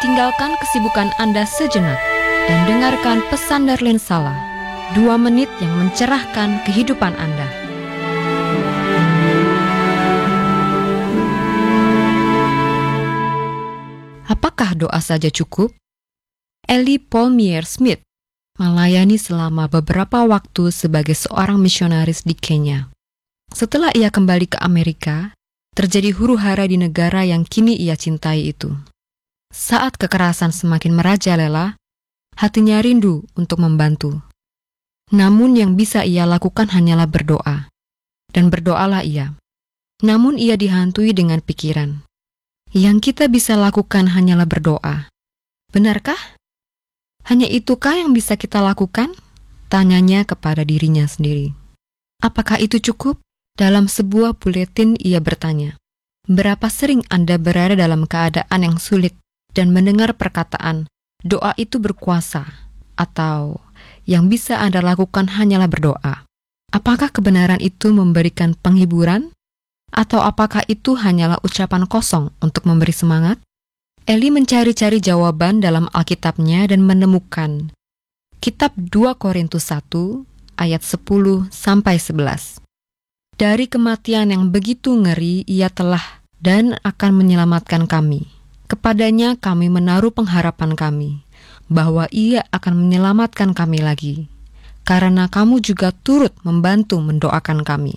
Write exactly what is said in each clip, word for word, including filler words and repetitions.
tinggalkan kesibukan Anda sejenak dan dengarkan pesan Darlene Sala, dua menit yang mencerahkan kehidupan Anda. Apakah doa saja cukup? Ellie Palmier Smith melayani selama beberapa waktu sebagai seorang misionaris di Kenya. Setelah ia kembali ke Amerika, terjadi huru-hara di negara yang kini ia cintai itu. Saat kekerasan semakin merajalela, hatinya rindu untuk membantu. Namun yang bisa ia lakukan hanyalah berdoa. Dan berdoalah ia. Namun ia dihantui dengan pikiran. Yang kita bisa lakukan hanyalah berdoa. Benarkah? Hanya itukah yang bisa kita lakukan? Tanyanya kepada dirinya sendiri. Apakah itu cukup? Dalam sebuah buletin ia bertanya, berapa sering Anda berada dalam keadaan yang sulit dan mendengar perkataan, doa itu berkuasa, atau yang bisa Anda lakukan hanyalah berdoa? Apakah kebenaran itu memberikan penghiburan? Atau apakah itu hanyalah ucapan kosong untuk memberi semangat? Eli mencari-cari jawaban dalam Alkitabnya dan menemukan Kitab dua Korintus satu ayat sepuluh sampai sebelas. Dari kematian yang begitu ngeri ia telah dan akan menyelamatkan kami. Kepadanya kami menaruh pengharapan kami, bahwa ia akan menyelamatkan kami lagi, karena kamu juga turut membantu mendoakan kami.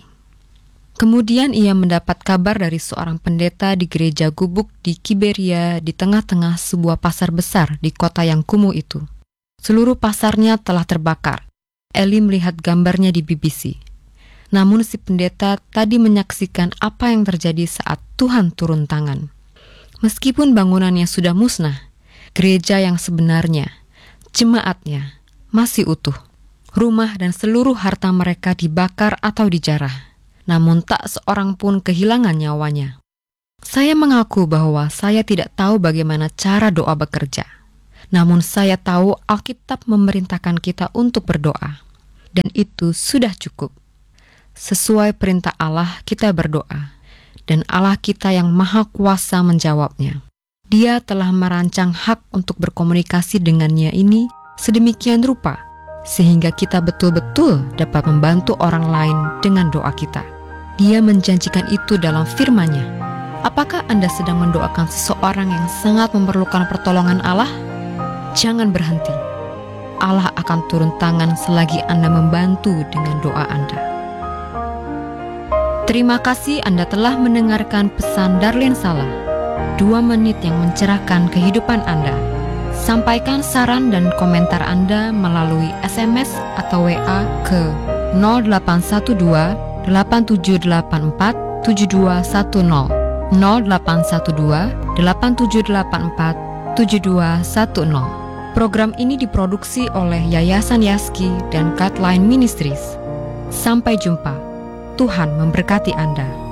Kemudian ia mendapat kabar dari seorang pendeta di gereja gubuk di Kiberia di tengah-tengah sebuah pasar besar di kota yang kumuh itu. Seluruh pasarnya telah terbakar. Eli melihat gambarnya di B B C. Namun si pendeta tadi menyaksikan apa yang terjadi saat Tuhan turun tangan. Meskipun bangunannya sudah musnah, gereja yang sebenarnya, jemaatnya, masih utuh. Rumah dan seluruh harta mereka dibakar atau dijarah. Namun tak seorang pun kehilangan nyawanya. Saya mengaku bahwa saya tidak tahu bagaimana cara doa bekerja. Namun saya tahu Alkitab memerintahkan kita untuk berdoa. Dan itu sudah cukup. Sesuai perintah Allah kita berdoa, dan Allah kita yang maha kuasa menjawabnya. Dia telah merancang hak untuk berkomunikasi dengannya ini sedemikian rupa, sehingga kita betul-betul dapat membantu orang lain dengan doa kita. Dia menjanjikan itu dalam firman-Nya. Apakah Anda sedang mendoakan seseorang yang sangat memerlukan pertolongan Allah? Jangan berhenti. Allah akan turun tangan selagi Anda membantu dengan doa Anda. Terima kasih Anda telah mendengarkan pesan Darlene Sala, dua menit yang mencerahkan kehidupan Anda. Sampaikan saran dan komentar Anda melalui S M S atau W A ke nol delapan satu dua delapan tujuh delapan empat tujuh dua satu nol nol delapan satu dua delapan tujuh delapan empat tujuh dua satu nol. Program ini diproduksi oleh Yayasan Yaski dan Guideline Ministries. Sampai jumpa. Tuhan memberkati Anda.